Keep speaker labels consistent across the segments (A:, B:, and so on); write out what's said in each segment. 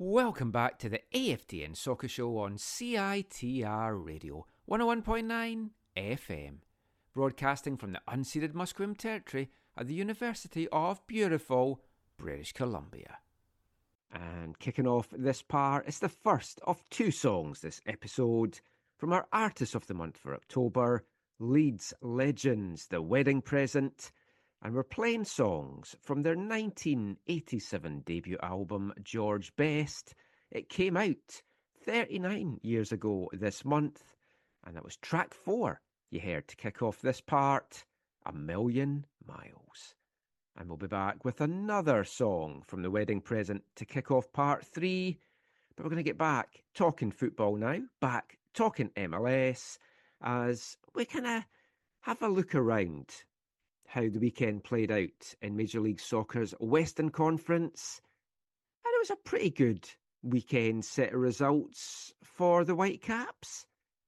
A: Welcome back to the AFTN Soccer Show on CITR Radio 101.9 FM, broadcasting from the unceded Musqueam territory at the University of beautiful British Columbia. And kicking off this part is the first of two songs this episode from our Artist of the Month for October, Leeds Legends, The Wedding Present, and we're playing songs from their 1987 debut album, George Best. It came out 39 years ago this month, and that was track 4 you heard to kick off this part, A Million Miles. And we'll be back with another song from The Wedding Present to kick off part 3, but we're going to get back talking football now, back talking MLS, as we kind of have a look around how the weekend played out in Major League Soccer's Western Conference. And it was a pretty good weekend set of results for the Whitecaps,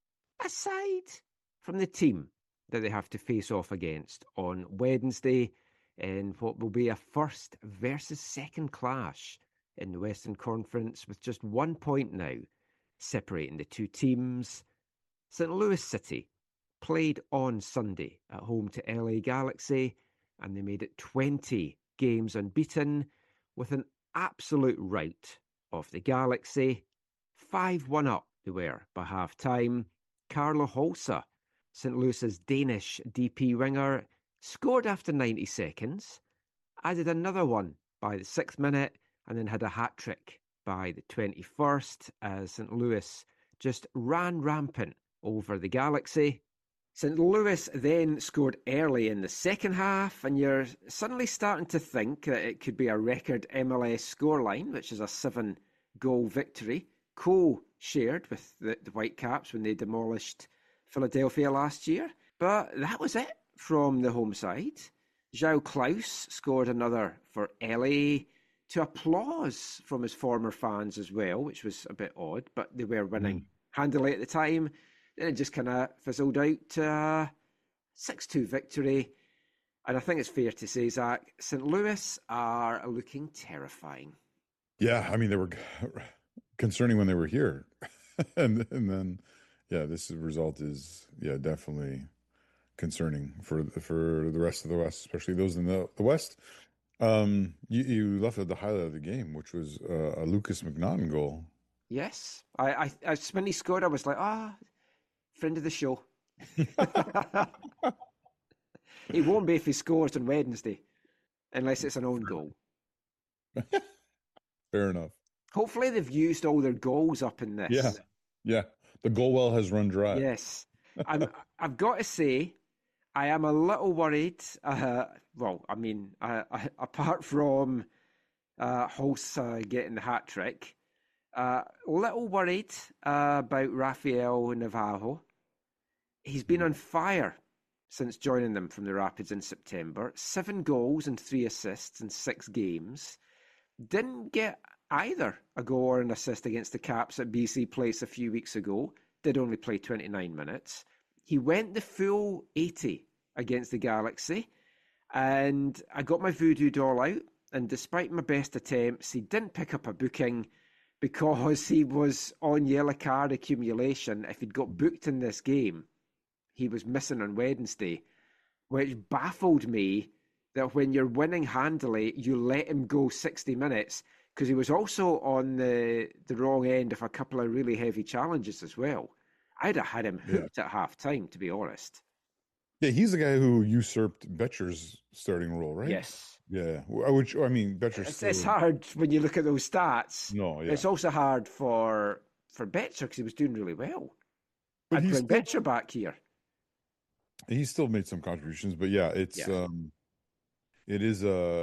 A: aside from the team that they have to face off against on Wednesday in what will be a first versus second clash in the Western Conference, with just 1 point now separating the two teams. St. Louis City played on Sunday at home to LA Galaxy, and they made it 20 games unbeaten with an absolute rout of the Galaxy. 5-1 up they were by half-time. Carlo Holsa, St. Louis's Danish DP winger, scored after 90 seconds, added another one by the 6th minute, and then had a hat-trick by the 21st as St. Louis just ran rampant over the Galaxy. St. Louis then scored early in the second half, and you're suddenly starting to think that it could be a record MLS scoreline, which is a 7-goal victory, co-shared with the Whitecaps when they demolished Philadelphia last year. But that was it from the home side. João Klaus scored another for LA, to applause from his former fans as well, which was a bit odd, but they were winning handily at the time. Then it just kind of fizzled out to a 6-2 victory. And I think it's fair to say, Zach, St. Louis are looking terrifying.
B: Yeah, I mean, they were concerning when they were here. and then, yeah, this result is, definitely concerning for the rest of the West, especially those in the West. You left at the highlight of the game, which was a Lucas McNaughton goal.
A: Yes. When he scored, I was like, friend of the show. He won't be if he scores on Wednesday, unless it's an own goal.
B: Fair enough.
A: Hopefully they've used all their goals up in this.
B: Yeah. The goal well has run dry.
A: Yes. I've got to say, I am a little worried. Apart from Hulse getting the hat-trick, little worried about Rafael Navarro. He's been on fire since joining them from the Rapids in September. 7 goals and 3 assists in 6 games. Didn't get either a goal or an assist against the Caps at BC Place a few weeks ago. Did only play 29 minutes. He went the full 80 against the Galaxy, and I got my voodoo doll out, and despite my best attempts, he didn't pick up a booking because he was on yellow card accumulation. If he'd got booked in this game, he was missing on Wednesday, which baffled me that when you're winning handily, you let him go 60 minutes, because he was also on the wrong end of a couple of really heavy challenges as well. I'd have had him hooked at half-time, to be honest.
B: Yeah, he's the guy who usurped Betcher's starting role, right?
A: Yes.
B: Yeah, which, I mean, Betcher's
A: It's hard when you look at those stats.
B: No, yeah.
A: It's also hard for Betcher because he was doing really well. But I'd bring Betcher back here.
B: He still made some contributions, but yeah, it is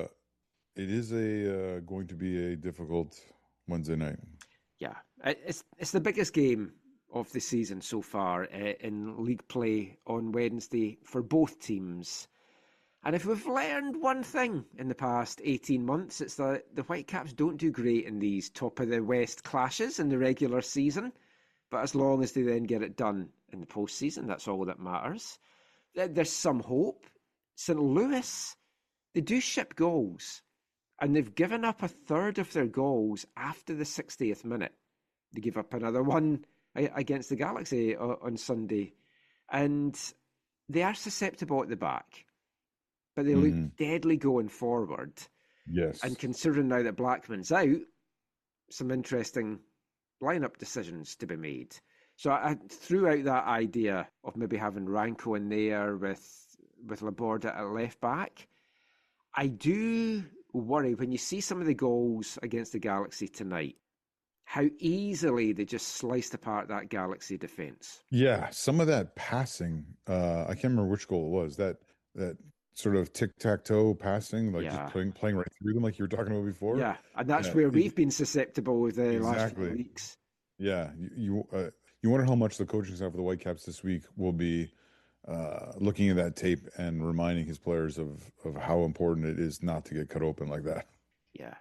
B: going to be a difficult Wednesday night.
A: Yeah, it's the biggest game of the season so far in league play on Wednesday for both teams. And if we've learned one thing in the past 18 months, it's that the Whitecaps don't do great in these top of the West clashes in the regular season. But as long as they then get it done in the postseason, that's all that matters. There's some hope. St. Louis, they do ship goals. And they've given up a third of their goals after the 60th minute. They gave up another one against the Galaxy on Sunday. And they are susceptible at the back, but they look deadly going forward.
B: Yes.
A: And considering now that Blackman's out, some interesting lineup decisions to be made. So I threw out that idea of maybe having Ranko in there with Laborda at left back. I do worry when you see some of the goals against the Galaxy tonight, how easily they just sliced apart that Galaxy defence.
B: Yeah, some of that passing, I can't remember which goal it was, that sort of tic-tac-toe passing, like just playing right through them like you were talking about before.
A: Yeah, and that's where we've been susceptible with the last few weeks.
B: Yeah, you wonder how much the coaching staff of the Whitecaps this week will be looking at that tape and reminding his players of how important it is not to get cut open like that.
A: Yeah.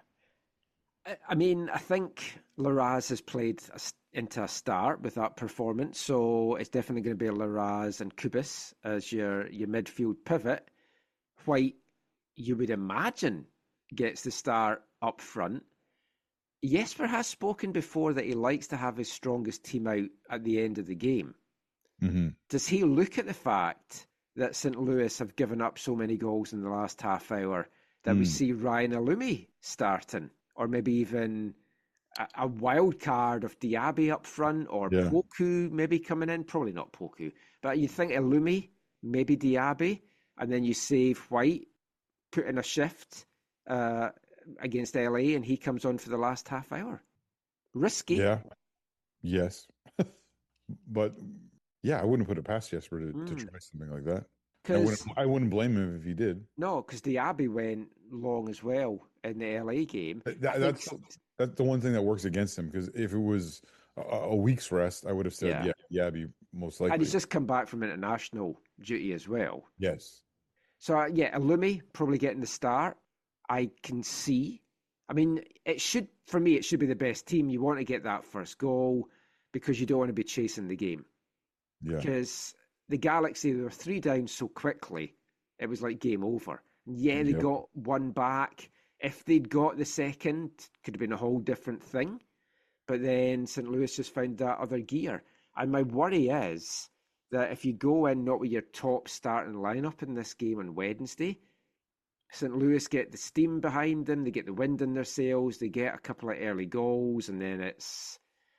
A: I mean, I think Larraz has played into a start with that performance, so it's definitely going to be Larraz and Kubis as your midfield pivot. White, you would imagine, gets the start up front. Jesper has spoken before that he likes to have his strongest team out at the end of the game.
B: Mm-hmm.
A: Does he look at the fact that St. Louis have given up so many goals in the last half hour that we see Ryan Alumi starting? Or maybe even a wild card of Diaby up front, or Poku maybe coming in. Probably not Poku, but you think Alumi, maybe Diaby, and then you save White, put in a shift against LA, and he comes on for the last half hour. Risky.
B: Yeah. Yes. But yeah, I wouldn't put it past Jesper to try something like that. I wouldn't blame him if he did.
A: No, because Diaby went long as well in the LA game.
B: That's the one thing that works against him, because if it was a week's rest, I would have said, Diaby most likely.
A: And he's just come back from international duty as well.
B: Yes.
A: So, Alumi probably getting the start. I can see. I mean, it should be the best team. You want to get that first goal because you don't want to be chasing the game.
B: Yeah.
A: Because the Galaxy, they were 3 down so quickly, it was like game over. Yeah, they got one back. If they'd got the second, could have been a whole different thing. But then St. Louis just found that other gear. And my worry is that if you go in not with your top starting lineup in this game on Wednesday, St. Louis get the steam behind them, they get the wind in their sails, they get a couple of early goals, and then it's...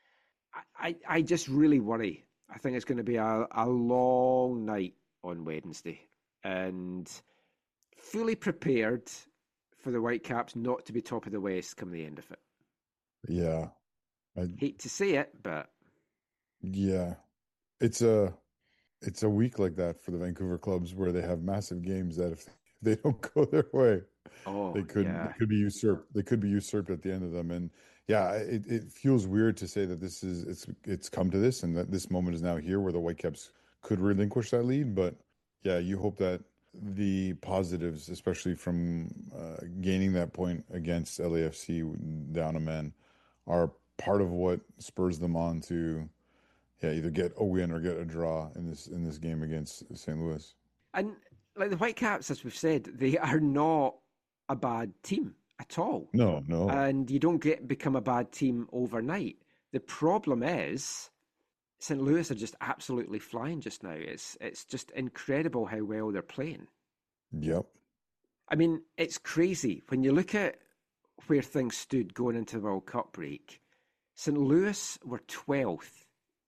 A: I just really worry. I think it's going to be a long night on Wednesday. And fully prepared for the Whitecaps not to be top of the West come the end of it.
B: Yeah.
A: I hate to say it, but...
B: Yeah. It's a week like that for the Vancouver clubs where they have massive games that if they don't go their way, they could be usurped. They could be usurped at the end of them. And it feels weird to say that it's come to this and that this moment is now here where the Whitecaps could relinquish that lead. But yeah, you hope that the positives, especially from gaining that point against LAFC down a man, are part of what spurs them on to either get a win or get a draw in this game against St. Louis.
A: And like the Whitecaps, as we've said, they are not a bad team at all.
B: No.
A: And you don't become a bad team overnight. The problem is St. Louis are just absolutely flying just now. It's just incredible how well they're playing.
B: Yep.
A: I mean, it's crazy. When you look at where things stood going into the World Cup break, St. Louis were 12th.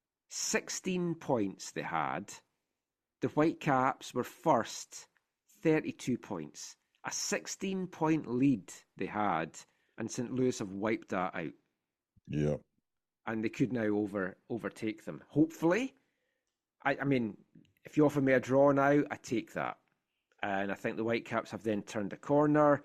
A: 16 points they had. The Whitecaps were first, 32 points. A 16-point lead they had, and St. Louis have wiped that out.
B: Yep.
A: And they could now overtake them. Hopefully. I mean, if you offer me a draw now, I take that. And I think the Whitecaps have then turned a corner.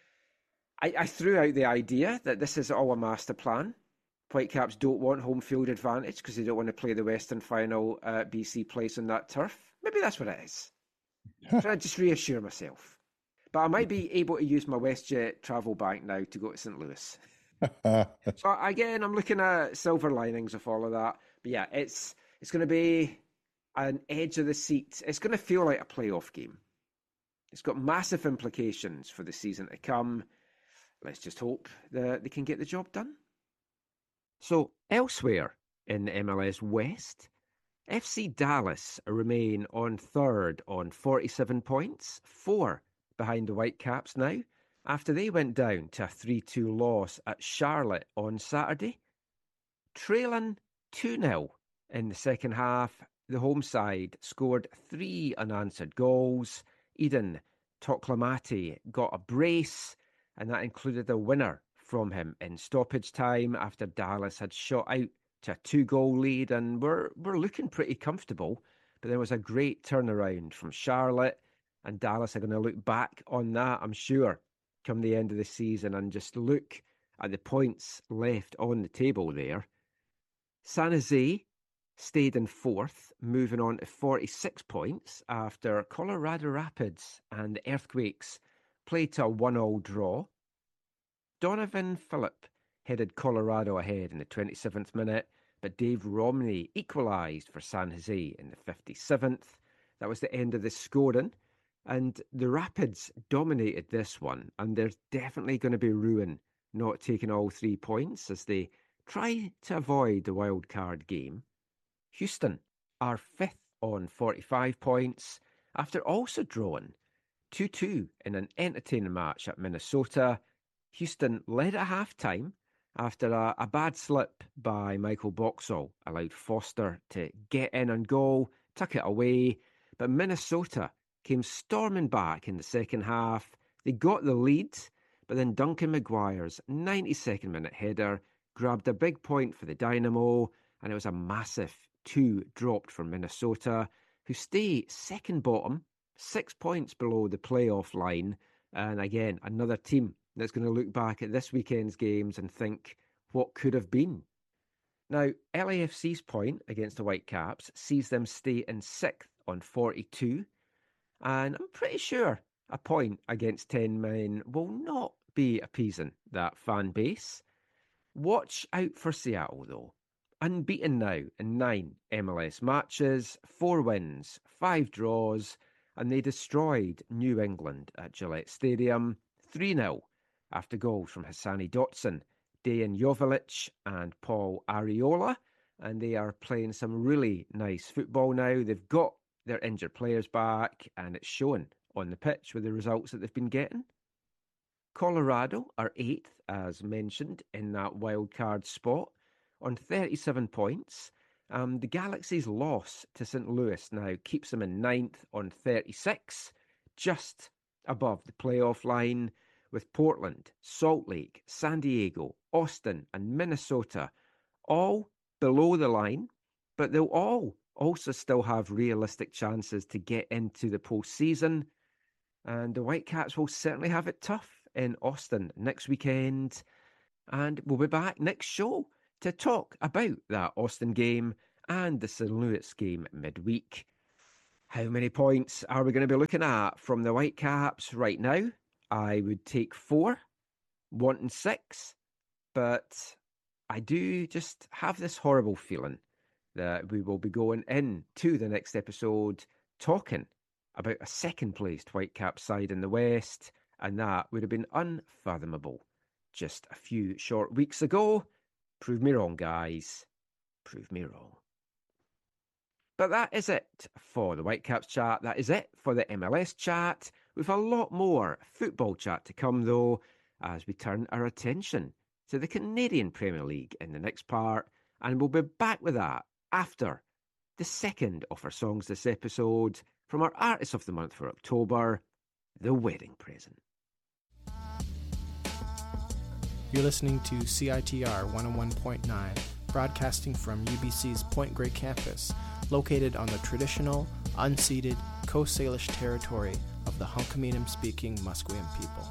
A: I threw out the idea that this is all a master plan. Whitecaps don't want home field advantage because they don't want to play the Western final at BC Place on that turf. Maybe that's what it is. I'm trying to just reassure myself. But I might be able to use my WestJet travel bank now to go to St. Louis. So again, I'm looking at silver linings of all of that. But yeah, it's going to be an edge of the seat. It's going to feel like a playoff game. It's got massive implications for the season to come. let's just hope that they can get the job done. So, elsewhere in the MLS West, FC Dallas remain on third on 47 points, 4 behind the Whitecaps now, after they went down to a 3-2 loss at Charlotte on Saturday. Trailing 2-0 in the second half, the home side scored 3 unanswered goals. Eden Toklamati got a brace, and that included a winner from him in stoppage time after Dallas had shot out to a 2-goal lead and were looking pretty comfortable. But there was a great turnaround from Charlotte, and Dallas are going to look back on that, I'm sure, come the end of the season and just look at the points left on the table there. San Jose stayed in fourth, moving on to 46 points after Colorado Rapids and the Earthquakes played to a 1-1 draw. Donovan Phillip headed Colorado ahead in the 27th minute, but Dave Romney equalised for San Jose in the 57th. That was the end of the scoring, and the Rapids dominated this one, and there's definitely going to be ruin not taking all 3 points as they try to avoid the wild card game. Houston are 5th on 45 points after also drawing 2-2 in an entertaining match at Minnesota. Houston led at half-time after a bad slip by Michael Boxall allowed Foster to get in and goal, tuck it away, but Minnesota came storming back in the second half. They got the lead, but then Duncan Maguire's 92nd minute header grabbed a big point for the Dynamo, and it was a massive 2 dropped from Minnesota, who stay second bottom, 6 points below the playoff line, and again, another team that's going to look back at this weekend's games and think, what could have been? Now, LAFC's point against the Whitecaps sees them stay in 6th on 42, and I'm pretty sure a point against 10 men will not be appeasing that fan base. Watch out for Seattle, though. Unbeaten now in 9 MLS matches, 4 wins, 5 draws, and they destroyed New England at Gillette Stadium 3-0 after goals from Hassani Dotson, Dejan Joveljic and Paul Arriola, and they are playing some really nice football now. They've got their injured players back, and it's showing on the pitch with the results that they've been getting. Colorado are 8th, as mentioned, in that wild card spot on 37 points. The Galaxy's loss to St. Louis now keeps them in 9th on 36, just above the playoff line, with Portland, Salt Lake, San Diego, Austin and Minnesota all below the line, but they'll all also still have realistic chances to get into the postseason. And the Whitecaps will certainly have it tough in Austin next weekend. And we'll be back next show to talk about that Austin game and the St. Louis game midweek. How many points are we going to be looking at from the Whitecaps right now? I would take 4, wanting 6, but I do just have this horrible feeling that we will be going into the next episode talking about a second-placed Whitecap side in the West, and that would have been unfathomable just a few short weeks ago. Prove me wrong, guys. Prove me wrong. But that is it for the Whitecaps chat. That is it for the MLS chat. We've a lot more football chat to come, though, as we turn our attention to the Canadian Premier League in the next part, and we'll be back with that after the second of our songs this episode from our Artist of the Month for October, The Wedding Present.
C: You're listening to CITR 101.9, broadcasting from UBC's Point Grey campus, located on the traditional, unceded Coast Salish territory of the Hunkaminam-speaking Musqueam people.